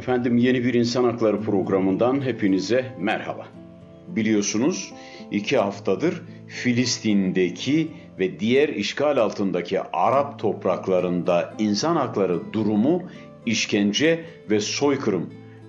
Efendim yeni bir insan hakları programından hepinize merhaba. Biliyorsunuz 2 haftadır Filistin'deki ve diğer işgal altındaki Arap topraklarında insan hakları durumu işkence ve soykırım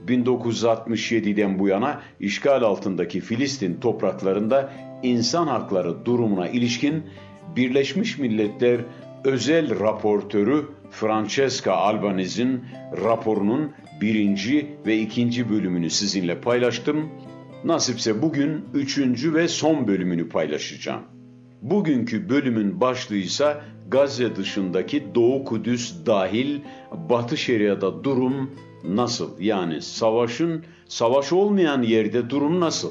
1967'den bu yana işgal altındaki Filistin topraklarında insan hakları durumuna ilişkin Birleşmiş Milletler özel raportörü Francesca Albanese'in raporunun 1. ve 2. bölümünü sizinle paylaştım. Nasipse bugün 3. ve son bölümünü paylaşacağım. Bugünkü bölümün başlığı ise Gazze dışındaki Doğu Kudüs dahil Batı Şeria'da durum nasıl? Yani savaş olmayan yerde durum nasıl?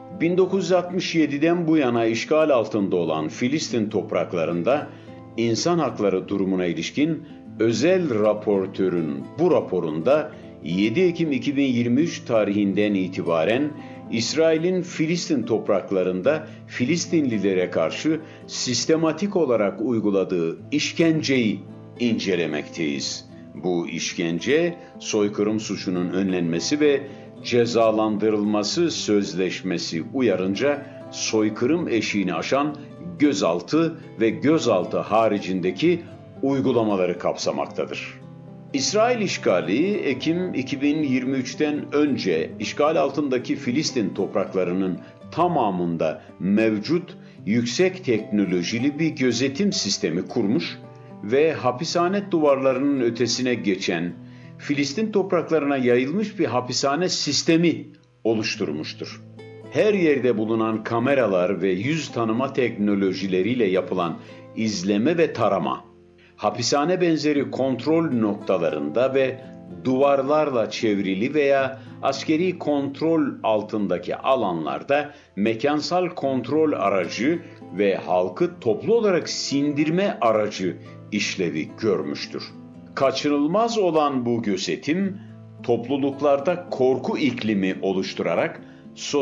1967'den bu yana işgal altında olan Filistin topraklarında insan hakları durumuna ilişkin özel raportörün bu raporunda 7 Ekim 2023 tarihinden itibaren İsrail'in Filistin topraklarında Filistinlilere karşı sistematik olarak uyguladığı işkenceyi incelemekteyiz. Bu işkence, soykırım suçunun önlenmesi ve cezalandırılması sözleşmesi uyarınca soykırım eşiğini aşan gözaltı ve gözaltı haricindeki uygulamaları kapsamaktadır. İsrail işgali Ekim 2023'ten önce işgal altındaki Filistin topraklarının tamamında mevcut yüksek teknolojili bir gözetim sistemi kurmuş ve hapishane duvarlarının ötesine geçen Filistin topraklarına yayılmış bir hapishane sistemi oluşturmuştur. Her yerde bulunan kameralar ve yüz tanıma teknolojileriyle yapılan izleme ve tarama, hapishane benzeri kontrol noktalarında ve duvarlarla çevrili veya askeri kontrol altındaki alanlarda mekansal kontrol aracı ve halkı toplu olarak sindirme aracı işlevi görmüştür. Kaçınılmaz olan bu gözetim, topluluklarda korku iklimi oluşturarak